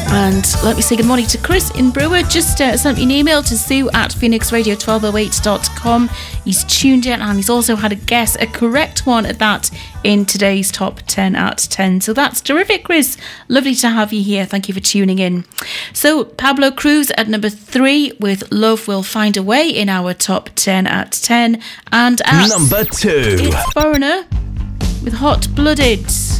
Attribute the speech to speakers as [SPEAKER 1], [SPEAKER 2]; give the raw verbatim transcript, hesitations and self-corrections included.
[SPEAKER 1] And let me say good morning to Chris in Brewer. Just uh, sent me an email to Sue at phoenix radio twelve oh eight dot com. He's tuned in and he's also had a guess, a correct one at that, in today's top ten out of ten. So that's terrific, Chris. Lovely to have you here. Thank you for tuning in. So Pablo Cruz at number three with Love Will Find a Way in our top ten out of ten. And at
[SPEAKER 2] number two,
[SPEAKER 1] it's Foreigner with Hot Blooded.